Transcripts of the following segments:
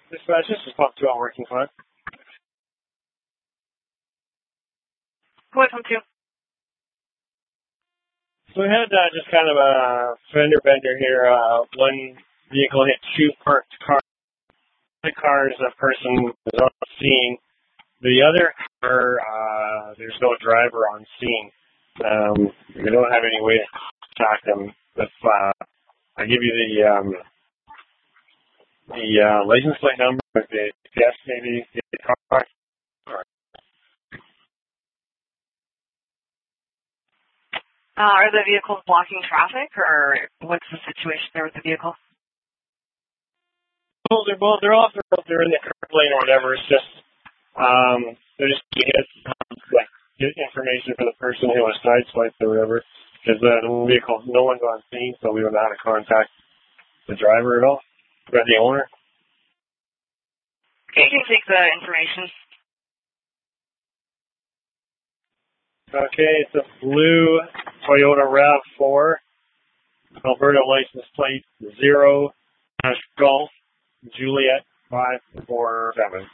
Dispatch, this is Pop 2 on working fine. Welcome to. So we had just kind of a fender bender here. One vehicle hit two parked cars. The car is a person is on scene. The other car, there's no driver on scene. We don't have any way to contact them. If I give you the license plate number, if the yes, maybe the car. Are the vehicles blocking traffic, or what's the situation there with the vehicle? Well, they're off the road. They're in the curb lane or whatever. It's just they're just get information for the person who was sideswiped or whatever. Because the vehicle, no one's on scene, so we don't know how to contact the driver at all or the owner. Okay, you can take the information. Okay, it's a blue Toyota RAV4, Alberta license plate 0-Golf Juliet 547.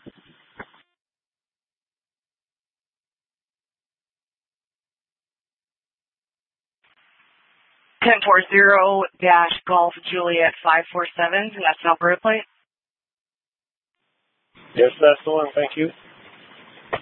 -Golf Juliet 547, and that's an Alberta plate? Yes, that's the one. Thank you.